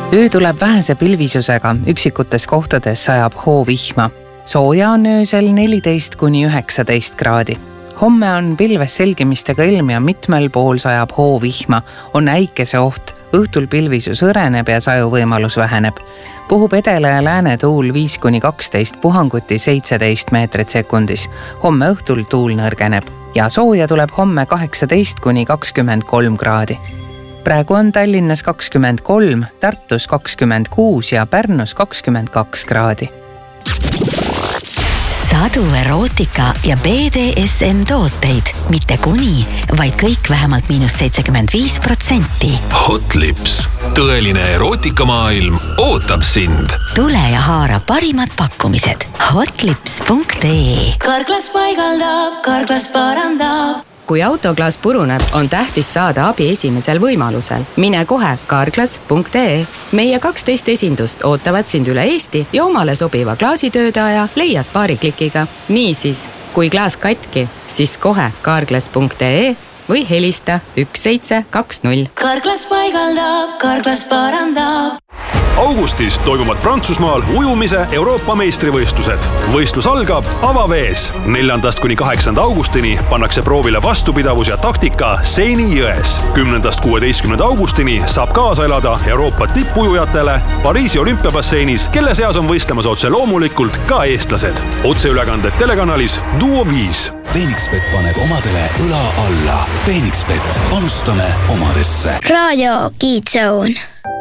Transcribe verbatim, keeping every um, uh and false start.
Öö tuleb vähese pilvisusega, üksikutes kohtades sajab hoovihma. Sooja on öösel neliteist kuni üheksateist kraadi. Homme on pilves selgimistega ilm ja mitmel pool sajab hoovihma, on äikese oht, õhtul pilvisus õreneb ja sajuvõimalus väheneb. Puhub edela ja lääne tuul viis kuni kaksteist, puhanguti seitseteist meetrit sekundis. Homme õhtul tuul nõrgeneb ja sooja tuleb homme kaheksateist kuni kakskümmend kolm kraadi. Praegu on Tallinnas kakskümmend kolm, Tartus kakskümmend kuus ja Pärnus kakskümmend kaks kraadi. Sadu erootika ja B D S M tooteid, mitte kuni, vaid kõik vähemalt miinus seitsekümmend viis protsenti. Hot Lips. Tõeline erootikamaailm ootab sind. Tule ja haara parimad pakkumised. hotlips punkt ee. Karklas paigaldab, Karklas parandab. Kui autoklaas puruneb, on tähtis saada abi esimesel võimalusel. Mine kohe karklas punkt ee. Meie kaksteist esindust ootavad sind üle Eesti ja omale sobiva klaasitöödaja leiad paari klikiga. Niisiis, kui klaas katki, siis kohe karklas punkt ee või helista üks seitse kaks null. Karklas paigaldab, Karklas parandab. Augustis toimuvad Prantsusmaal ujumise Euroopa meistrivõistlused. Võistlus algab avavees. neljandast kuni kaheksanda augustini pannakse proovile vastupidavus ja taktika Seini jões. kümnendast kuueteistkümnenda augustini saab kaasa elada Euroopa tippujujatele Pariisi olümpiabasseinis, kelle seas on võistlemas otse loomulikult ka eestlased. Otseülekanded telekanalis Duo viis. Phoenixbet paneb omadele õla alla. Phoenixbet, panustame omadesse. Raadio Kids Zone.